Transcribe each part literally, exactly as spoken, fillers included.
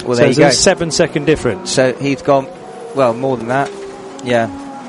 Well, so there you there's go. a seven second difference. So he's gone, well, more than that. Yeah.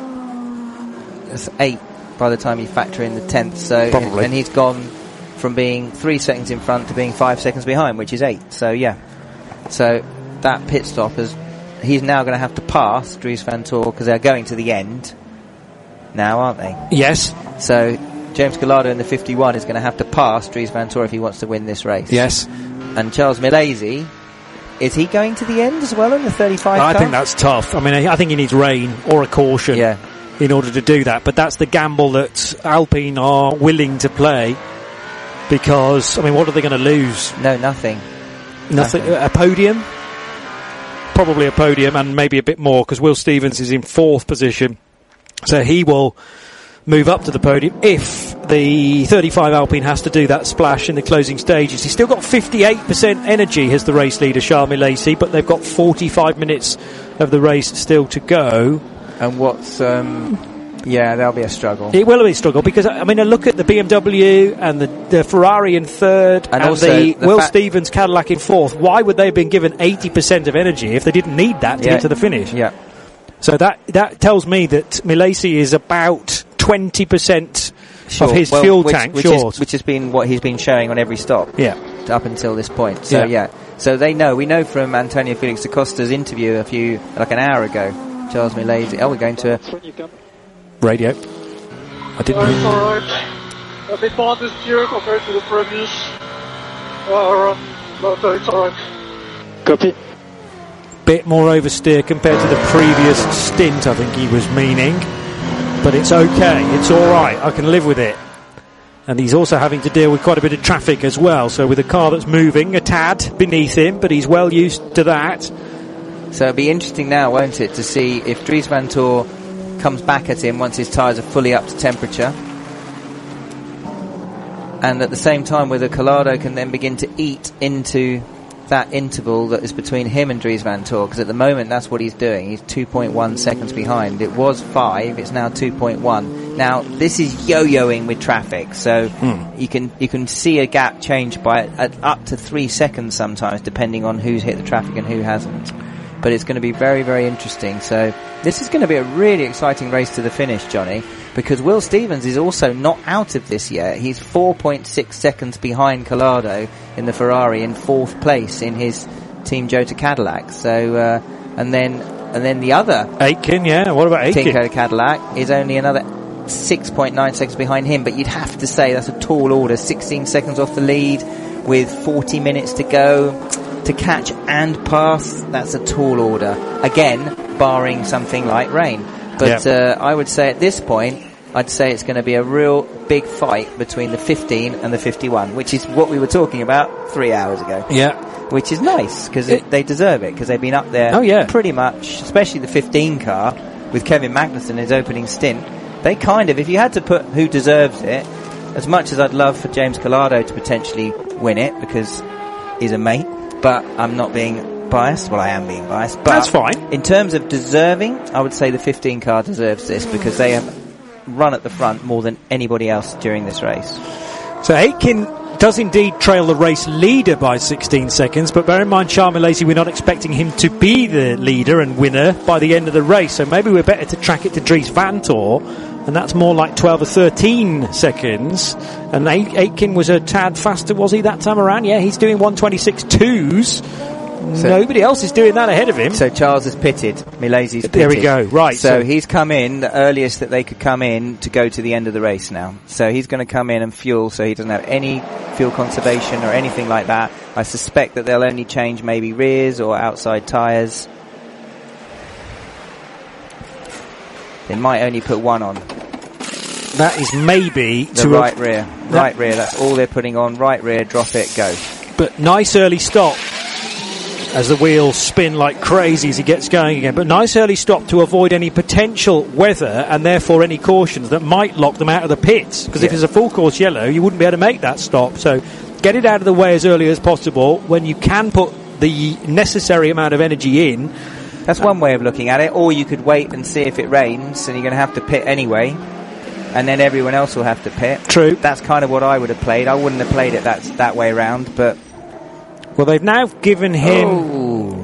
That's eight by the time you factor in the tenth. So, Probably. And he's gone from being three seconds in front to being five seconds behind, which is eight. So, yeah. So that pit stop is, he's now going to have to pass Dries Van Tor because they're going to the end now, aren't they? Yes. So James Calado in the fifty-one is going to have to pass Dries Van Tor if he wants to win this race. Yes. And Charles Milesi, is he going to the end as well in the thirty-five I car? think that's tough. I mean, I think he needs rain or a caution yeah. in order to do that. But that's the gamble that Alpine are willing to play because, I mean, what are they going to lose? No, nothing. Nothing. Nothing. A podium? Probably a podium and maybe a bit more because Will Stevens is in fourth position. So he will move up to the podium if the thirty-five Alpine has to do that splash in the closing stages. He's still got fifty-eight percent energy as the race leader, Charles Milesi, but they've got forty-five minutes of the race still to go. And what's, um, yeah, that'll be a struggle. It will be a struggle because, I mean, I look at the B M W and the, the Ferrari in third and, And also the, the Will fa- Stevens Cadillac in fourth. Why would they have been given eighty percent of energy if they didn't need that to Yeah. get to the finish? Yeah. So that that tells me that Milesi is about twenty percent Sure. of his Well, fuel which, tank which short. Is, which has been what he's been showing on every stop. Yeah. Up until this point. So, Yeah. yeah. So they know. We know from Antonio Felix da Costa's interview a few, like an hour ago, Charles Milesi. Oh, we're going to... Radio. I didn't Uh, it's know. alright. A bit more this year compared to the previous uh, run, but uh, it's alright. Copy. Bit more oversteer compared to the previous stint, I think he was meaning. But it's okay. It's alright. I can live with it. And he's also having to deal with quite a bit of traffic as well. So with a car that's moving a tad beneath him, but he's well used to that. So it'll be interesting now, won't it, to see if Dries Van Tor comes back at him once his tyres are fully up to temperature. And at the same time, whether Collado can then begin to eat into that interval that is between him and Dries Van Tor, because at the moment that's what he's doing. He's two point one seconds behind. It was five, it's now two point one. Now, this is yo-yoing with traffic, so Hmm. you can you can see a gap change by at up to three seconds sometimes, depending on who's hit the traffic and who hasn't. But it's going to be very, very interesting. So this is going to be a really exciting race to the finish, Johnny, because Will Stevens is also not out of this yet. He's four point six seconds behind Collado in the Ferrari, in fourth place in his Team Jota Cadillac. So, uh, and then and then the other Aitken, yeah. What about Aitken? Tinko Cadillac is only another six point nine seconds behind him. But you'd have to say that's a tall order. sixteen seconds off the lead with forty minutes to go. To catch and pass, that's a tall order. Again, barring something like rain. But Yep. uh, I would say at this point, I'd say it's going to be a real big fight between the fifteen and the fifty-one, which is what we were talking about three hours ago. Yeah. Which is nice, because It- they deserve it, because they've been up there Oh, yeah. pretty much, especially the fifteen car, with Kevin Magnussen in his opening stint. They kind of, if you had to put who deserves it, as much as I'd love for James Collado to potentially win it, because he's a mate, but I'm not being biased. Well, I am being biased. But That's fine. in terms of deserving, I would say the fifteen car deserves this, because they have run at the front more than anybody else during this race. So Aitken does indeed trail the race leader by sixteen seconds, but bear in mind, Charles Milesi, we're not expecting him to be the leader and winner by the end of the race, so maybe we're better to track it to Dries Van Tor, and that's more like twelve or thirteen seconds. And Aitken was a tad faster, was he, that time around? Yeah, he's doing one twenty-six twos. So Nobody else is doing that ahead of him. So Charles has pitted. Milesi's pitted. There we go. Right. So, So, he's come in the earliest that they could come in to go to the end of the race now. So he's going to come in and fuel, so he doesn't have any fuel conservation or anything like that. I suspect that they'll only change maybe rears or outside tyres. They might only put one on. that is maybe The to right a, rear. Right rear, that's all they're putting on. Right rear, drop it, go. but nice early stop as the wheels spin like crazy as he gets going again. But nice early stop to avoid any potential weather and therefore any cautions that might lock them out of the pits. Because if Yeah. it's a full course yellow, you wouldn't be able to make that stop. So get it out of the way as early as possible when you can put the necessary amount of energy in. That's one way of looking at it. Or you could wait and see if it rains and you're going to have to pit anyway. And then everyone else will have to pit. True. That's kind of what I would have played. I wouldn't have played it that, that way around, but... Well, they've now given him... Oh,